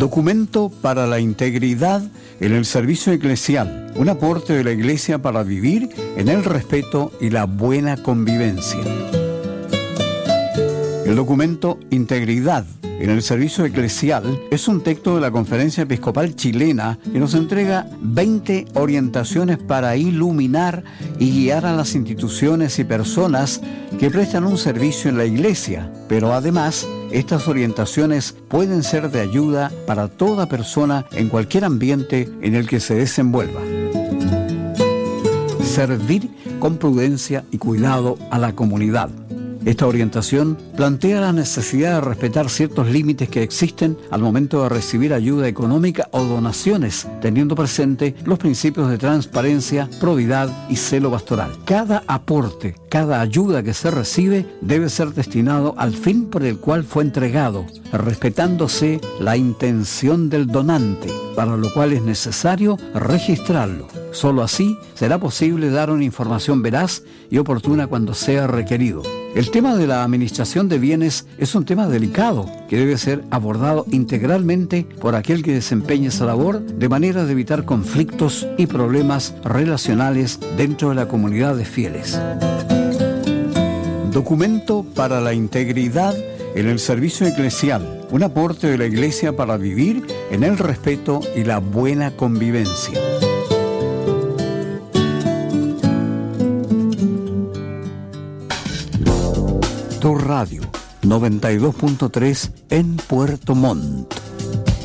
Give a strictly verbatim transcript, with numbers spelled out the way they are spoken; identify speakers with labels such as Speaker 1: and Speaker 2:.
Speaker 1: Documento para la integridad en el servicio eclesial, un aporte de la Iglesia para vivir en el respeto y la buena convivencia. El documento Integridad en el servicio eclesial es un texto de la Conferencia Episcopal Chilena que nos entrega veinte orientaciones para iluminar y guiar a las instituciones y personas que prestan un servicio en la Iglesia, pero además estas orientaciones pueden ser de ayuda para toda persona en cualquier ambiente en el que se desenvuelva. Servir con prudencia y cuidado a la comunidad. Esta orientación plantea la necesidad de respetar ciertos límites que existen al momento de recibir ayuda económica o donaciones, teniendo presente los principios de transparencia, probidad y celo pastoral. Cada aporte, cada ayuda que se recibe debe ser destinado al fin por el cual fue entregado, respetándose la intención del donante, para lo cual es necesario registrarlo. Solo así será posible dar una información veraz y oportuna cuando sea requerido. El tema de la administración de bienes es un tema delicado que debe ser abordado integralmente por aquel que desempeñe esa labor, de manera de evitar conflictos y problemas relacionales dentro de la comunidad de fieles. Documento para la integridad en el servicio eclesial, un aporte de la Iglesia para vivir en el respeto y la buena convivencia. Tu radio noventa y dos punto tres en Puerto Montt.